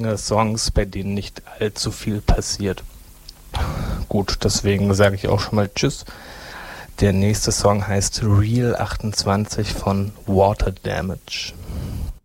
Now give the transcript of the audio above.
Songs, bei denen nicht allzu viel passiert. Gut, deswegen sage ich auch schon mal Tschüss. Der nächste Song heißt Real 28 von Water Damage.